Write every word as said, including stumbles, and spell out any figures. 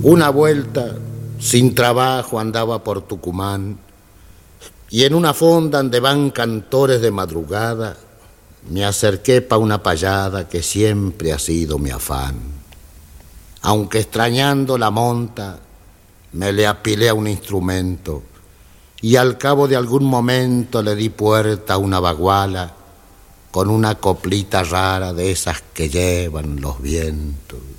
Una vuelta, sin trabajo, andaba por Tucumán, y en una fonda donde van cantores de madrugada, me acerqué pa' una payada que siempre ha sido mi afán. Aunque extrañando la monta, me le apilé a un instrumento, y al cabo de algún momento le di puerta a una baguala con una coplita rara de esas que llevan los vientos.